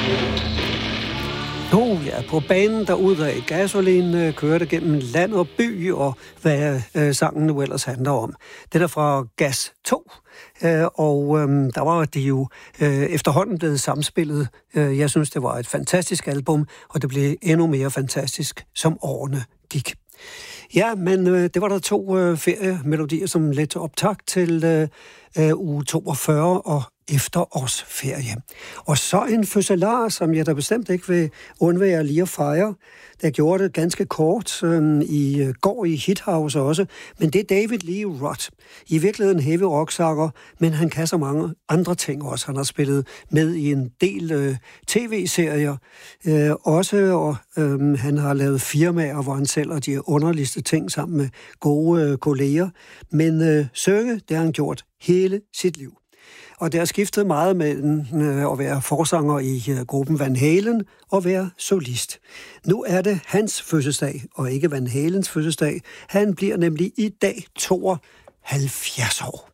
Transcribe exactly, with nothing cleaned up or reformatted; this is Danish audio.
Oh ja, på banen derudad. Gasolin øh, kørte gennem land og by, og hvad øh, sangen nu ellers handler om. Den er fra Gas to, øh, og øh, der var det jo øh, efterhånden blevet samspillet. Øh, jeg synes, det var et fantastisk album, og det blev endnu mere fantastisk, som årene gik. Ja, men øh, det var der to øh, feriemelodier, som led til optakt til øh, øh, uge toogfyrre og efterårsferie. Og så en fødselar, som jeg da bestemt ikke vil undvære lige at fejre. Der gjorde det ganske kort øh, i øh, går i Hithouse også, men det er David Lee Roth. I virkeligheden heavy rocksanger, men han kan så mange andre ting også. Han har spillet med i en del øh, tv-serier øh, også, og øh, han har lavet firmaer, hvor han sælger de underligste ting sammen med gode øh, kolleger. Men øh, synge, det har han gjort hele sit liv. Og det har skiftet meget mellem øh, at være forsanger i øh, gruppen Van Halen og være solist. Nu er det hans fødselsdag, og ikke Van Halens fødselsdag. Han bliver nemlig i dag tooghalvfjerds år.